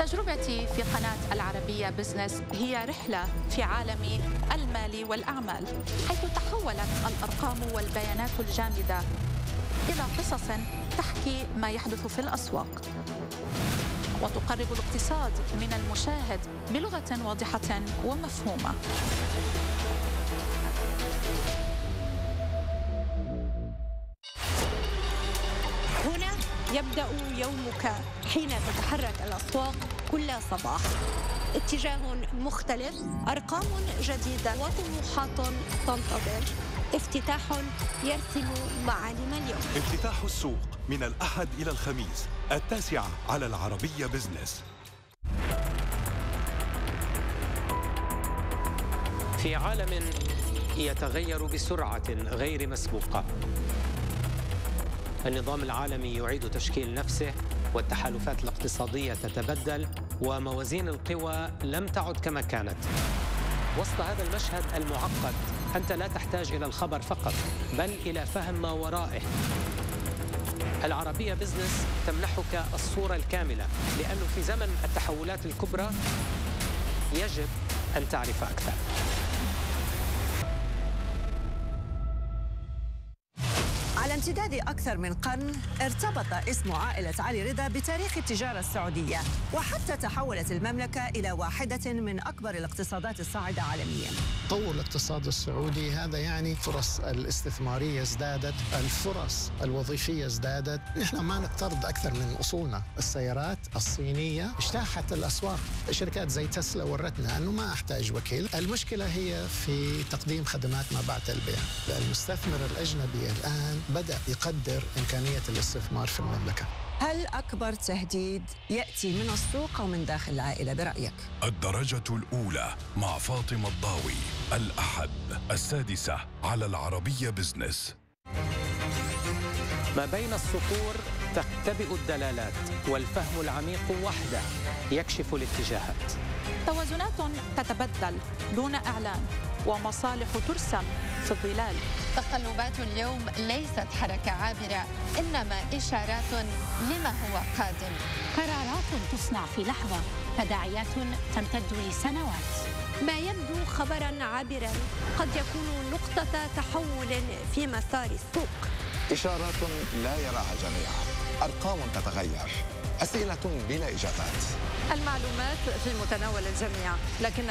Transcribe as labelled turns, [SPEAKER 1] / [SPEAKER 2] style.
[SPEAKER 1] تجربتي في قناة العربية بزنس هي رحلة في عالم المال والأعمال، حيث تحولت الأرقام والبيانات الجامدة إلى قصص تحكي ما يحدث في الأسواق، وتقرب الاقتصاد من المشاهد بلغة واضحة ومفهومة.
[SPEAKER 2] هنا يبدأ يومك حين تتحرك الأسواق كل صباح. اتجاه مختلف، أرقام جديدة وطموحات تنتظر. افتتاح يرسم معالم اليوم.
[SPEAKER 3] افتتاح السوق من الأحد إلى الخميس 9 على العربية بزنس.
[SPEAKER 4] في عالم يتغير بسرعة غير مسبوقة، النظام العالمي يعيد تشكيل نفسه، والتحالفات الاقتصادية تتبدل، وموازين القوى لم تعد كما كانت. وسط هذا المشهد المعقد أنت لا تحتاج إلى الخبر فقط، بل إلى فهم ما ورائه. العربية بزنس تمنحك الصورة الكاملة، لأنه في زمن التحولات الكبرى يجب أن تعرف أكثر.
[SPEAKER 5] على امتداد أكثر من قرن ارتبط اسم عائلة علي رضا بتاريخ التجارة السعودية، وحتى تحولت المملكة إلى واحدة من أكبر الاقتصادات الصاعدة عالمياً.
[SPEAKER 6] تطور الاقتصاد السعودي هذا يعني فرص الاستثمارية ازدادت، الفرص الوظيفية ازدادت. نحن ما نقترض أكثر من أصولنا. السيارات الصينية اجتاحت الأسواق، شركات زي تسلا ورتنا أنه ما أحتاج وكيل. المشكلة هي في تقديم خدمات ما بعد البيع. المستثمر الأجنبي الآن بدأ يقدر إمكانية الاستثمار في المملكة.
[SPEAKER 5] هل أكبر تهديد يأتي من السوق أو من داخل العائلة برأيك؟
[SPEAKER 3] الدرجة الأولى مع فاطمة الضاوي، الأحد 6 على العربية بزنس.
[SPEAKER 4] ما بين السطور تختبئ الدلالات، والفهم العميق وحده يكشف الاتجاهات.
[SPEAKER 1] توازنات تتبدل دون إعلان، ومصالح ترسم في الظلال.
[SPEAKER 7] تقلبات اليوم ليست حركة عابرة، إنما إشارات لما هو قادم.
[SPEAKER 2] قرارات تصنع في لحظة، تداعيات تمتد لسنوات. ما يبدو خبراً عابراً قد يكون نقطة تحول في مسار السوق.
[SPEAKER 8] إشارات لا يراها جميعا، أرقام تتغير، أسئلة بلا إجابات.
[SPEAKER 5] المعلومات في متناول الجميع، لكن